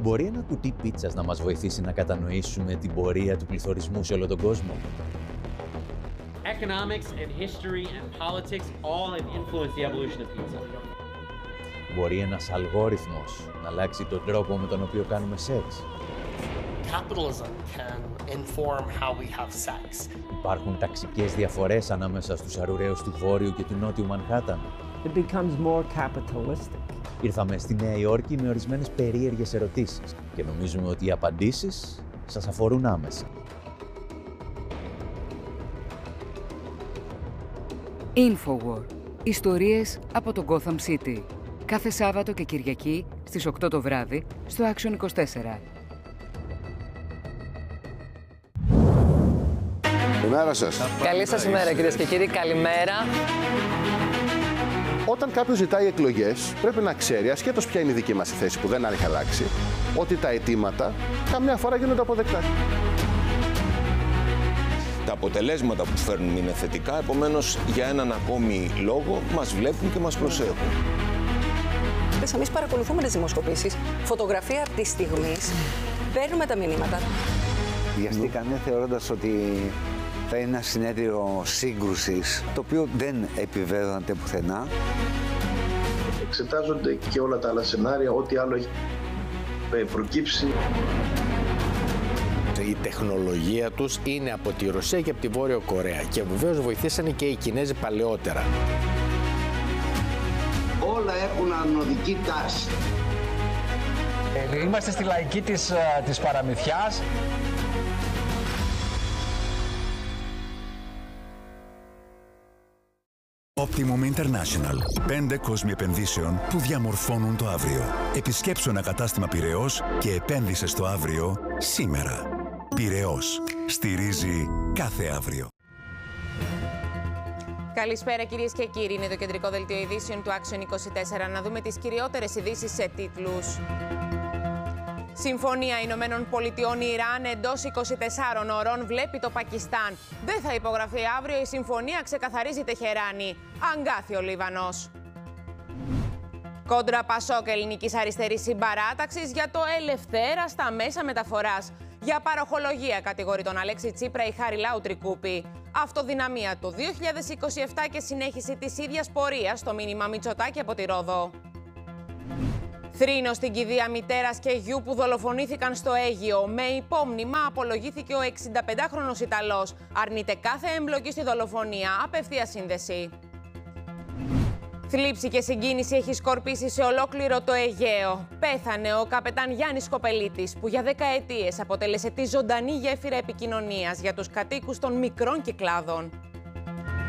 Μπορεί ένα κουτί πίτσας να μας βοηθήσει να κατανοήσουμε την πορεία του πληθωρισμού σε όλο τον κόσμο? Economics and history and politics all have influenced the evolution of pizza. Μπορεί ένας αλγόριθμος να αλλάξει τον τρόπο με τον οποίο κάνουμε σεξ? Capitalism can inform how we have sex. Υπάρχουν ταξικές διαφορές ανάμεσα στους αρουραίους του Βόρειου και του Νότιου Μανχάταν? It becomes more capitalistic. Ήρθαμε στη Νέα Υόρκη με ορισμένες περίεργες ερωτήσεις και νομίζουμε ότι οι απαντήσεις σας αφορούν άμεσα. Infowar. Ιστορίες από το Gotham City. Κάθε Σάββατο και Κυριακή στις 8 το βράδυ στο Action 24. Καλημέρα σας. Καλή σας ημέρα, κυρίες και κύριοι. Καλημέρα. Όταν κάποιος ζητάει εκλογές, πρέπει να ξέρει, ασχέτως ποια είναι η δική μας θέση που δεν έχει αλλάξει, ότι τα αιτήματα καμιά φορά γίνονται αποδεκτά. Τα αποτελέσματα που φέρνουν είναι θετικά, επομένως για έναν ακόμη λόγο μας βλέπουν και μας προσέχουν. Εμείς παρακολουθούμε τις δημοσκοπήσεις, φωτογραφία από τη στιγμή, παίρνουμε τα μηνύματα. Βιαστήκανε θεωρώντας ότι θα είναι ένα συνέδριο σύγκρουσης, το οποίο δεν επιβεβαιώνεται πουθενά. Εξετάζονται και όλα τα άλλα σενάρια, ό,τι άλλο έχει προκύψει. Η τεχνολογία τους είναι από τη Ρωσία και από τη Βόρεια Κορέα και βεβαίως βοηθήσανε και οι Κινέζοι παλαιότερα. Όλα έχουν ανωδική τάση. Είμαστε στη λαϊκή της παραμυθιάς. Optimum International. 5 κόσμοι επενδύσεων που διαμορφώνουν το αύριο. Επισκέψου ένα κατάστημα Πειραιώς και επένδυσε στο αύριο σήμερα. Πειραιώς. Στηρίζει κάθε αύριο. Καλησπέρα κυρίες και κύριοι. Είναι το κεντρικό δελτίο ειδήσεων του Action 24. Να δούμε τις κυριότερες ειδήσεις σε τίτλους. Συμφωνία Ηνωμένων Πολιτειών Ιράν εντός 24 ώρων βλέπει το Πακιστάν. Δεν θα υπογραφεί αύριο, η συμφωνία ξεκαθαρίζει Τεχεράνη. Αγκάθι ο Λίβανος. Κόντρα Πασόκ Ελληνικής Αριστερής Συμπαράταξης για το Ελευθέρα στα μέσα μεταφοράς. Για παροχολογία κατηγορεί τον Αλέξη Τσίπρα η Χαριλάου Τρικούπη. Αυτοδυναμία του 2027 και συνέχιση της ίδιας πορείας στο μήνυμα Μητσοτάκη από τη Ρόδο. Θρήνο στην κηδεία μητέρας και γιου που δολοφονήθηκαν στο Αίγυο. Με υπόμνημα απολογήθηκε ο 65χρονος Ιταλός. Αρνείται κάθε εμπλοκή στη δολοφονία. Απευθεία σύνδεση. Θλίψη και συγκίνηση έχει σκορπίσει σε ολόκληρο το Αιγαίο. Πέθανε ο καπετάν Γιάννης Κοπελίτης, που για 10 ετίες αποτέλεσε τη ζωντανή γέφυρα επικοινωνίας για τους κατοίκους των μικρών Κυκλάδων.